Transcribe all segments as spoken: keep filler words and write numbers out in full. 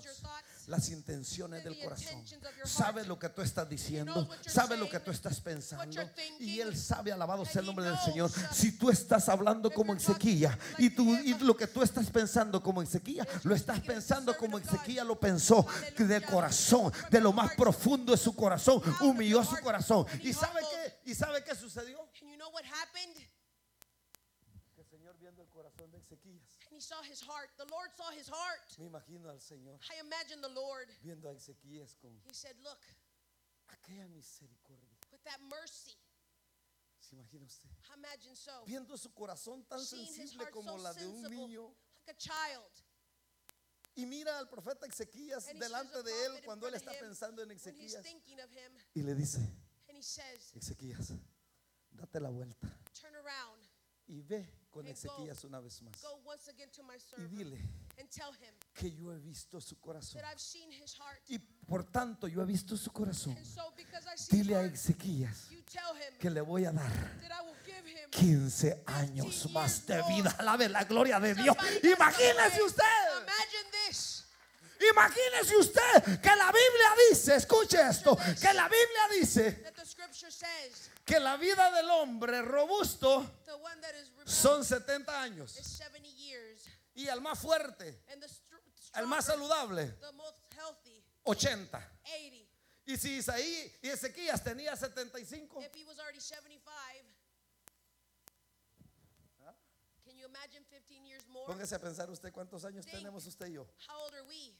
las intenciones del corazón. Sabe lo que tú estás diciendo, sabe lo que tú estás pensando, y Él sabe, alabado sea el nombre del Señor. Si tú estás hablando como Ezequías y, tú, y lo que tú estás pensando como Ezequías, lo estás pensando como Ezequías lo pensó, de corazón, de lo más profundo de su corazón, humilló su corazón. ¿Y sabe qué? ¿Y sabe qué sucedió? Que el Señor, viendo el corazón de Ezequías, And he saw his heart. The Lord saw his heart. me imagino al Señor I imagine the Lord. viendo a Ezequías con He said, look, aquella misericordia. with that mercy. ¿Se imagina usted? Imagine so. Viendo su corazón tan Seeing his sensible heart como so la de un sensible, niño, like a child. y mira al profeta Ezequías And he delante sees a de él prophet in cuando él front of está him pensando en when he's Ezequías, thinking of him. y le dice: And he says, Ezequías, date la vuelta turn around y ve con and Ezequías una vez más go once again to my y servant dile and tell him que yo he visto su corazón, that I've seen his heart. y por tanto yo he visto su corazón. And so because I see his Dile a heart, Ezequías you tell him que le voy a dar that I will give him quince años más de vida. Alabe la gloria de Dios. Imagínese usted. Imagine this. Imagínese usted que la Biblia dice, escuche esto, que la Biblia dice That the scripture says que la vida del hombre robusto the one that is rebellious son setenta años, is seventy years. y el más fuerte, And the str- el más stronger, saludable, the most healthy, ochenta. eighty. Y si Isaí y Ezequías tenía setenta y cinco, If he was already seventy-five, can you imagine fifteen years more? póngase a pensar usted cuántos años Think. tenemos usted y yo. How old are we?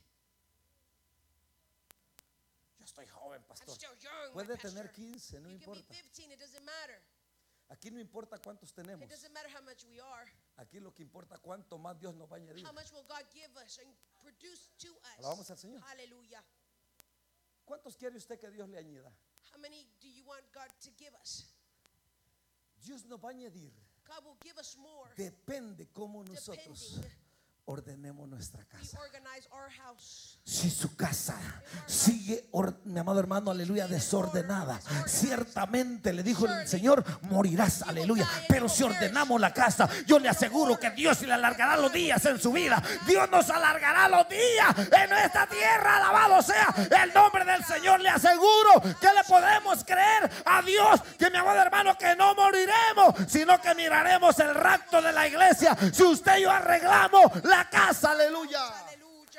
Yo estoy joven, I'm pastor. still young. my Puede pastor. tener quince, no You can be importa. fifteen, it doesn't matter. Aquí no importa cuántos tenemos. It doesn't matter how much we are. Aquí lo que importa cuánto más Dios nos va a añadir. How much will God give us and produce to us? Alabamos al Señor. Hallelujah. ¿Cuántos quiere usted que Dios le añada? How many do you want God to give us? Dios nos va a añadir. God will give us more. Depende cómo nosotros Depending. ordenemos nuestra We casa. organize our house. Si su casa sigue, or- mi amado hermano, aleluya, desordenada, ciertamente le dijo el Señor, morirás, aleluya. Pero si ordenamos la casa, yo le aseguro que Dios le alargará los días en su vida. Dios nos alargará los días en nuestra tierra. Alabado sea el nombre del Señor. Le aseguro que le podemos creer a Dios, que mi amado hermano, que no moriremos, sino que miraremos el rapto de la iglesia. Si usted y yo arreglamos la casa, aleluya. Hallelujah.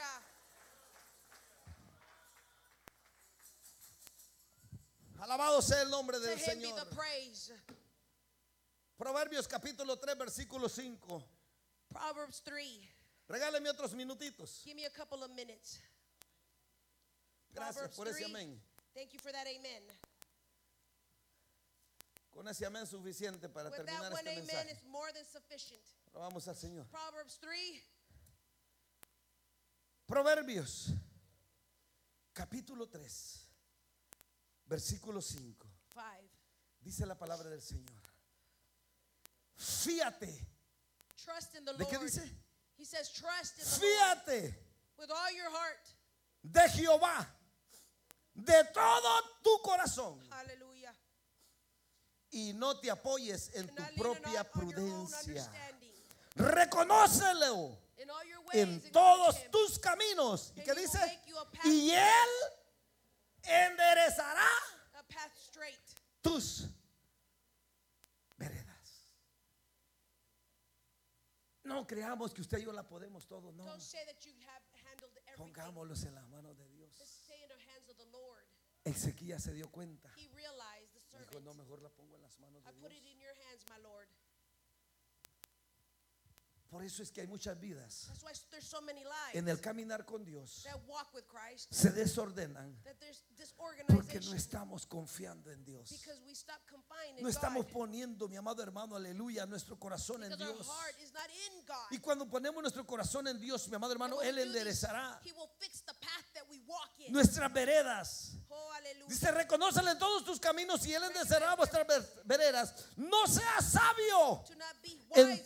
Alabado sea el nombre To del him be Señor. the praise. Proverbios capítulo tres, versículo cinco. Proverbs three. Regáleme otros minutitos. Give me a couple of minutes. Gracias Proverbs por ese three. amén. Thank you for that amen. Con ese amén suficiente para With terminar that one este amen, mensaje. it's more than sufficient. Vamos al Señor. Proverbs three. Proverbios capítulo tres, versículo cinco. five. Dice la palabra del Señor: fíate. Trust in the ¿De Lord. qué dice? He says, trust in the Lord Fíate with all your heart. de Jehová de todo tu corazón, Hallelujah. y no te apoyes en Do tu not lean propia on- on your own prudencia. understanding. Reconócelo In all your ways, en acknowledge todos him, tus caminos. ¿Y and qué he will dice? make you a path Y él enderezará a path straight. tus veredas. No creamos que usted y yo la podemos todo, no. Don't say that you have handled everything. Pongámoslos en las manos de Dios. Let's stay in the hands of the Lord. Ezequías se dio cuenta. He realized the Dijo: servant. no, mejor la pongo en las manos I de put Dios. it in your hands, my Lord. Por eso es que hay muchas vidas That's why there's so many lives en el caminar con Dios that walk with Christ, se desordenan that there's porque disorganization no estamos confiando en Dios. because we stop confining No estamos God. poniendo, mi amado hermano, aleluya, nuestro corazón en Because our Dios. heart is not in God. Y cuando ponemos nuestro corazón en Dios, mi amado And hermano, when Él we do this, enderezará He will fix the path that we walk in. nuestras veredas. Oh, hallelujah. Dice: reconócele en todos tus caminos y Él enderezará vuestras ver- veredas. No seas sabio To not be en wise